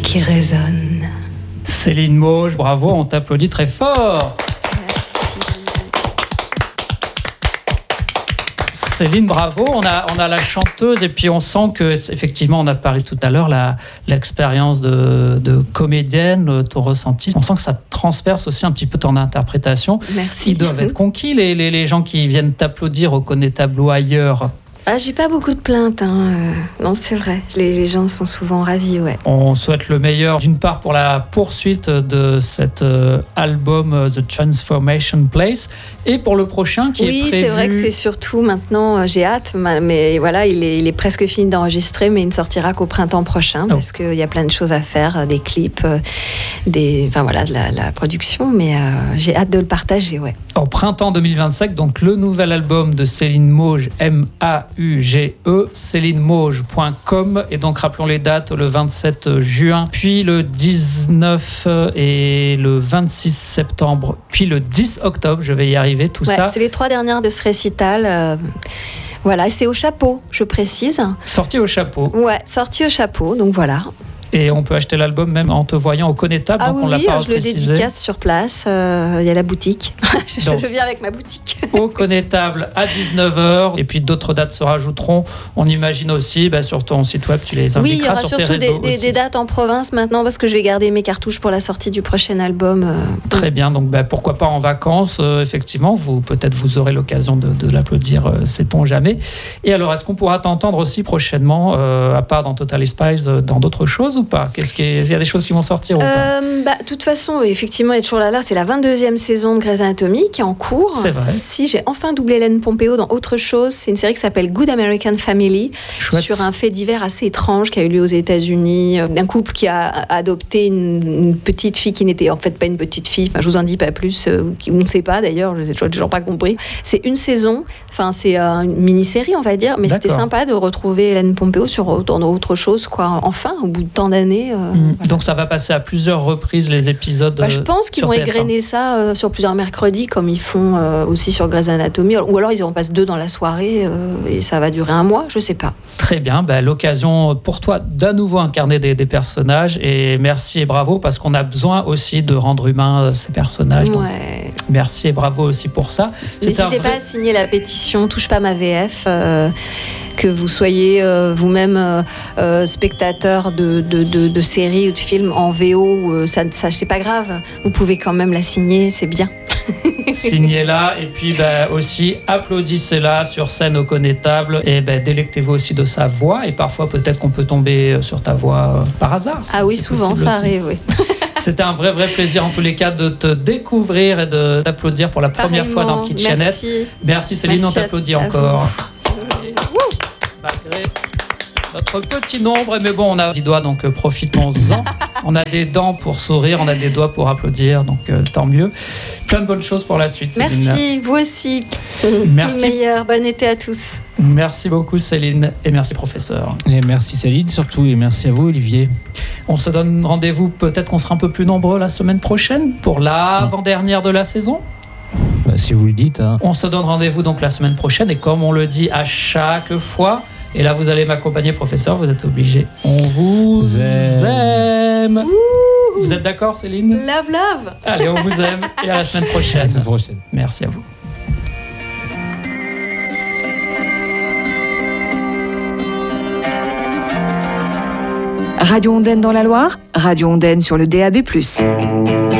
qui résonne. Céline Mauge, bravo, on t'applaudit très fort. Céline, bravo. On a la chanteuse et puis on sent que effectivement, on a parlé tout à l'heure l'expérience de comédienne, ton ressenti. On sent que ça transperce aussi un petit peu ton interprétation. Merci. Ils doivent être conquis les gens qui viennent t'applaudir au Connétable ou ailleurs. Ah, j'ai pas beaucoup de plaintes. Non, c'est vrai. Les gens sont souvent ravis, ouais. On souhaite le meilleur, d'une part pour la poursuite de cet album The Transformation Place et pour le prochain qui est prévu. Oui, c'est vrai que c'est surtout maintenant, j'ai hâte, mais voilà, il est presque fini d'enregistrer, mais il ne sortira qu'au printemps prochain parce qu'il y a plein de choses à faire, des clips, de la production, mais j'ai hâte de le partager, ouais. Au printemps 2025, donc le nouvel album de Céline Mauge, MAUGE, célinemauge.com. Et donc rappelons les dates, le 27 juin, puis le 19 et le 26 septembre, puis le 10 octobre, je vais y arriver, tout ça. C'est les 3 dernières de ce récital. Voilà, c'est au chapeau, je précise. Sorti au chapeau. Ouais, sorti au chapeau, donc voilà. Et on peut acheter l'album même en te voyant au Connétable. Ah donc oui, on l'a pas je le dédicace sur place. Il y a la boutique. Je viens avec ma boutique. Au Connétable à 19h. Et puis d'autres dates se rajouteront. On imagine aussi sur ton site web, tu les indiqueras. Oui, il y aura sur tes surtout réseaux des dates en province maintenant parce que je vais garder mes cartouches pour la sortie du prochain album. Très bien, donc pourquoi pas en vacances, effectivement. Peut-être vous aurez l'occasion de l'applaudir, sait-on jamais. Et alors, est-ce qu'on pourra t'entendre aussi prochainement, à part dans Totally Spies, dans d'autres choses ou pas ? Il y a des choses qui vont sortir ou pas ? De toute façon, effectivement, il est toujours là. C'est la 22e saison de Grey's Anatomy qui est en cours. C'est vrai. Si j'ai enfin doublé Hélène Pompeo dans autre chose, c'est une série qui s'appelle Good American Family. Chouette. Sur un fait divers assez étrange qui a eu lieu aux États-Unis, d'un couple qui a adopté une petite fille qui n'était en fait pas une petite fille. Enfin, je vous en dis pas plus. On ne sait pas d'ailleurs. Je n'ai toujours pas compris. C'est une saison. Enfin, c'est une mini-série, on va dire. Mais D'accord. c'était sympa de retrouver Hélène Pompeo dans autre chose, quoi. Enfin, au bout de tant d'années. Voilà. Donc ça va passer à plusieurs reprises les épisodes. Je pense qu'ils vont égrener ça sur plusieurs mercredis comme ils font aussi sur Grey's Anatomy, ou alors ils en passent 2 dans la soirée et ça va durer 1 mois, je sais pas. Très bien, l'occasion pour toi d'à nouveau incarner des personnages et merci et bravo parce qu'on a besoin aussi de rendre humains ces personnages. Ouais. Donc, merci et bravo aussi pour ça. N'hésitez pas à signer la pétition Touche pas ma VF. Que vous soyez vous-même spectateur de séries ou de films en VO, ça c'est pas grave. Vous pouvez quand même la signer, c'est bien. Signez-la et puis aussi applaudissez-la sur scène au Connétable et délectez-vous aussi de sa voix et parfois peut-être qu'on peut tomber sur ta voix par hasard. Ah oui, souvent ça arrive, oui. C'était un vrai plaisir en tous les cas de te découvrir et de t'applaudir pour la première fois dans Kitchenette. Merci Céline, on t'applaudit encore. Malgré notre petit nombre, mais bon, on a 10 doigts, donc profitons-en. On a des dents pour sourire, on a des doigts pour applaudir, donc tant mieux. Plein de bonnes choses pour la suite, Céline. Merci, vous aussi. Merci. Tout le meilleur, bon été à tous. Merci beaucoup Céline, et merci professeur. Et merci Céline surtout, et merci à vous Olivier. On se donne rendez-vous, peut-être qu'on sera un peu plus nombreux la semaine prochaine, pour l'avant-dernière de la saison. Si vous le dites. On se donne rendez-vous donc la semaine prochaine, et comme on le dit à chaque fois, et là vous allez m'accompagner professeur, vous êtes obligé. On vous aime. Vous êtes d'accord Céline ? Love, love. Allez, on vous aime, et à la semaine prochaine. À la semaine prochaine. Merci à vous. Radio Ondaine dans la Loire, Radio Ondaine sur le DAB+.